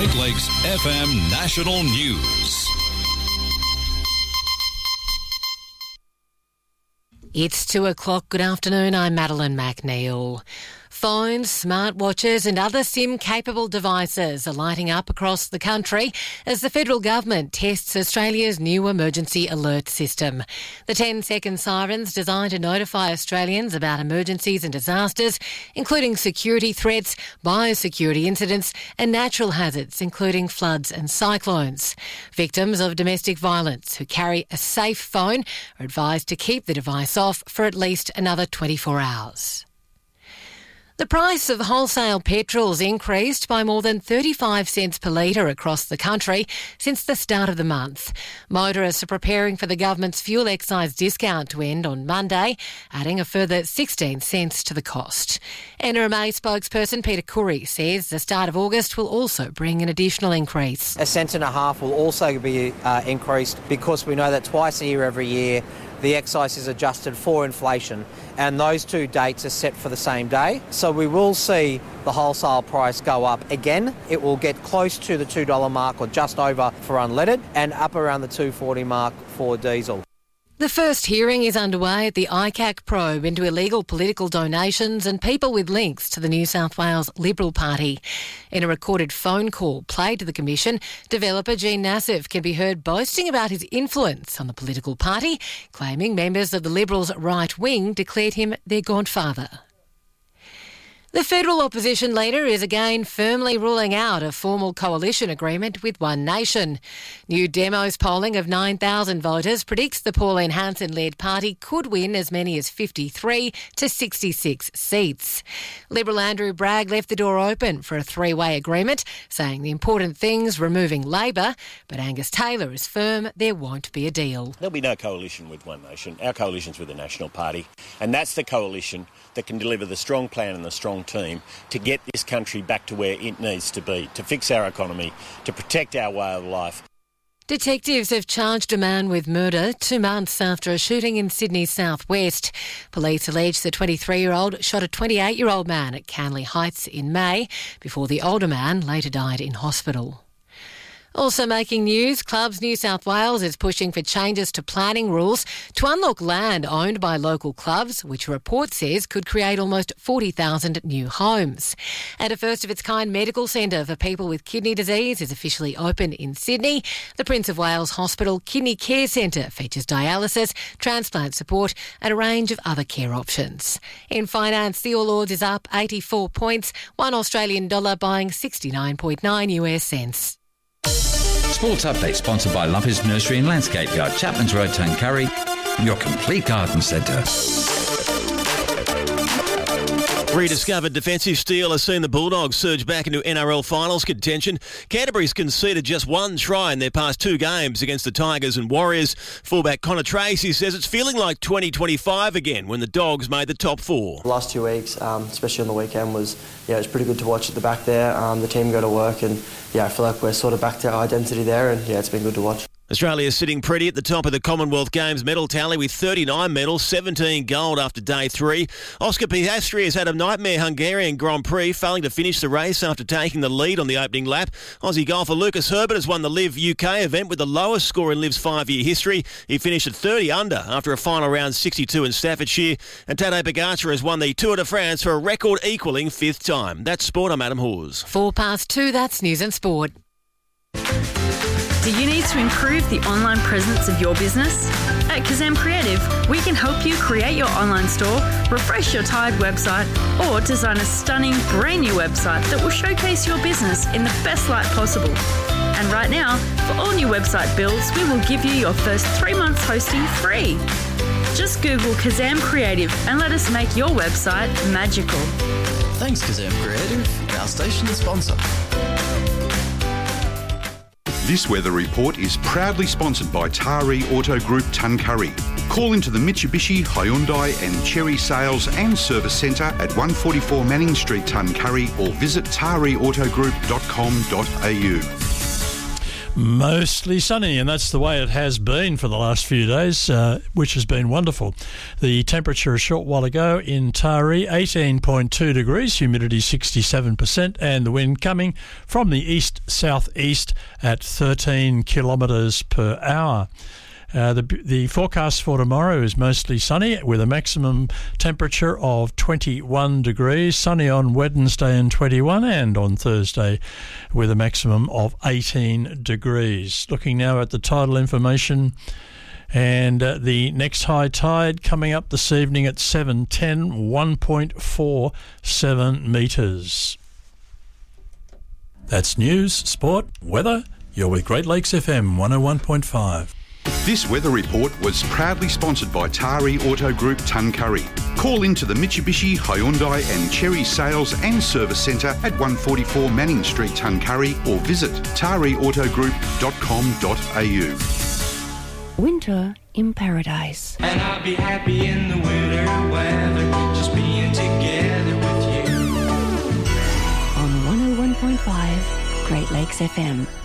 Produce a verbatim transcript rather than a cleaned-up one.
Great Lakes F M National News. It's two o'clock. Good afternoon. I'm Madeline McNeil. Phones, smartwatches and other SIM-capable devices are lighting up across the country as the federal government tests Australia's new emergency alert system. The ten-second sirens designed to notify Australians about emergencies and disasters, including security threats, biosecurity incidents and natural hazards, including floods and cyclones. Victims of domestic violence who carry a safe phone are advised to keep the device off for at least another twenty-four hours. The price of wholesale petrol's increased by more than thirty-five cents per litre across the country since the start of the month. Motorists are preparing for the government's fuel excise discount to end on Monday, adding a further sixteen cents to the cost. N R M A spokesperson Peter Curry says the start of August will also bring an additional increase. A cent and a half will also be uh, increased because we know that twice a year every year the excise is adjusted for inflation, and those two dates are set for the same day. So we will see the wholesale price go up again. It will get close to the two dollars mark or just over for unleaded and up around the two dollars forty mark for diesel. The first hearing is underway at the I C A C probe into illegal political donations and people with links to the New South Wales Liberal Party. In a recorded phone call played to the Commission, developer Gene Nassif can be heard boasting about his influence on the political party, claiming members of the Liberals' right wing declared him their godfather. The federal opposition leader is again firmly ruling out a formal coalition agreement with One Nation. New Demos polling of nine thousand voters predicts the Pauline Hanson-led party could win as many as fifty-three to sixty-six seats. Liberal Andrew Bragg left the door open for a three-way agreement, saying the important thing's removing Labor, but Angus Taylor is firm there won't be a deal. There'll be no coalition with One Nation. Our coalition's with the National Party, and that's the coalition that can deliver the strong plan and the strong team to get this country back to where it needs to be, to fix our economy, to protect our way of life. Detectives have charged a man with murder two months after a shooting in Sydney's southwest. Police allege the twenty-three-year-old shot a twenty-eight-year-old man at Canley Heights in May before the older man later died in hospital. Also making news, Clubs New South Wales is pushing for changes to planning rules to unlock land owned by local clubs, which a report says could create almost forty thousand new homes. And a first-of-its-kind medical centre for people with kidney disease is officially open in Sydney. The Prince of Wales Hospital Kidney Care Centre features dialysis, transplant support and a range of other care options. In finance, the All Ords is up eighty-four points, one Australian dollar buying sixty-nine point nine US cents. Sports update sponsored by Lumpers Nursery and Landscape Yard, Chapman's Road, Tuncurry, your complete garden centre. Rediscovered defensive steel has seen the Bulldogs surge back into N R L finals contention. Canterbury's conceded just one try in their past two games against the Tigers and Warriors. Fullback Connor Tracy says it's feeling like twenty twenty-five again when the Dogs made the top four. The last two weeks, um, especially on the weekend, was yeah, it was pretty good to watch at the back there. Um, the team go to work and yeah, I feel like we're sort of back to our identity there and yeah, it's been good to watch. Australia is sitting pretty at the top of the Commonwealth Games medal tally with thirty-nine medals, seventeen gold after day three. Oscar Piastri has had a nightmare Hungarian Grand Prix, failing to finish the race after taking the lead on the opening lap. Aussie golfer Lucas Herbert has won the Live U K event with the lowest score in Live's five-year history. He finished at thirty under after a final round sixty-two in Staffordshire. And Tadej Pogacar has won the Tour de France for a record-equalling fifth time. That's sport. I'm Adam Hawes. Four past two, that's news and sport. Do you need to improve the online presence of your business? At Kazam Creative, we can help you create your online store, refresh your tired website, or design a stunning brand new website that will showcase your business in the best light possible. And right now, for all new website builds, we will give you your first three months hosting free. Just Google Kazam Creative and let us make your website magical. Thanks, Kazam Creative, our station sponsor. This weather report is proudly sponsored by Taree Auto Group Tuncurry. Call into the Mitsubishi, Hyundai and Chery Sales and Service Centre at one forty-four Manning Street, Tuncurry, or visit taree auto group dot com dot a u. Mostly sunny, and that's the way it has been for the last few days, uh, which has been wonderful. The temperature a short while ago in Taree, eighteen point two degrees, humidity sixty-seven percent, and the wind coming from the east-southeast at thirteen kilometres per hour. Uh, the, the forecast for tomorrow is mostly sunny with a maximum temperature of twenty-one degrees, sunny on Wednesday and twenty-one, and on Thursday with a maximum of eighteen degrees. Looking now at the tidal information, and uh, the next high tide coming up this evening at seven ten, one point four seven metres. That's news, sport, weather. You're with Great Lakes F M one oh one point five. This weather report was proudly sponsored by Taree Auto Group Tuncurry. Call into the Mitsubishi, Hyundai and Cherry Sales and Service Centre at one forty-four Manning Street, Tuncurry, or visit taree auto group dot com dot a u. Winter in Paradise. And I'll be happy in the winter weather, just being together with you. On one oh one point five, Great Lakes F M.